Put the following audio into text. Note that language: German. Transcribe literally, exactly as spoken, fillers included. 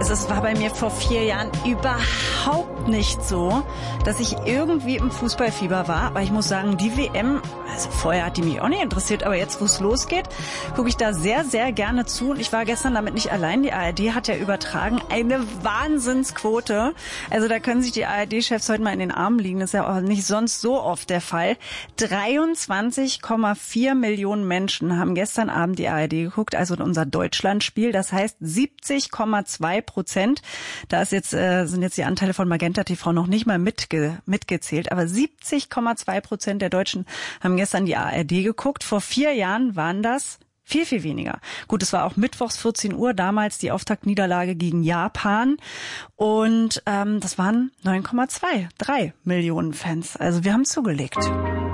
Es ist, war bei mir vor vier Jahren überhaupt nicht so, dass ich irgendwie im Fußballfieber war. Aber ich muss sagen, die W M, also vorher hat die mich auch nicht interessiert, aber jetzt, wo es losgeht, gucke ich da sehr, sehr gerne zu. Und ich war gestern damit nicht allein. Die A R D hat ja übertragen eine Wahnsinnsquote. Also da können sich die A R D-Chefs heute mal in den Armen liegen. Das ist ja auch nicht sonst so oft der Fall. dreiundzwanzig Komma vier Millionen Menschen haben gestern Abend die A R D geguckt, also unser Deutschlandspiel. Das heißt siebzig Komma zwei Prozent. Da ist jetzt, äh, sind jetzt die Anteile von Magenta T V noch nicht mal mitge- mitgezählt. Aber siebzig Komma zwei Prozent der Deutschen haben gestern die A R D geguckt. Vor vier Jahren waren das viel, viel weniger. Gut, es war auch mittwochs vierzehn Uhr, damals die Auftaktniederlage gegen Japan. Und ähm, das waren neun Komma zwei drei Millionen Fans. Also wir haben zugelegt.